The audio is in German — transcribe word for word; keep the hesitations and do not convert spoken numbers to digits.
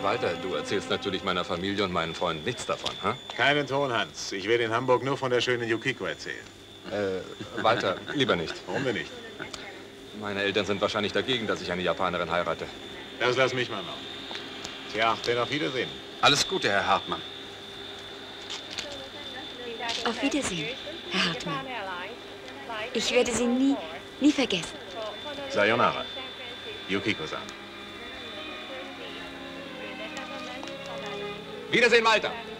Walter, du erzählst natürlich meiner Familie und meinen Freunden nichts davon, ha? Keinen Ton, Hans. Ich werde in Hamburg nur von der schönen Yukiko erzählen. Äh, Walter, lieber nicht. Warum denn nicht? Meine Eltern sind wahrscheinlich dagegen, dass ich eine Japanerin heirate. Das lass mich mal noch. Tja, denn auf Wiedersehen. Alles Gute, Herr Hartmann. Auf Wiedersehen, Herr Hartmann. Ich werde Sie nie, nie vergessen. Sayonara. Yukiko-san. Wiedersehen, Walter.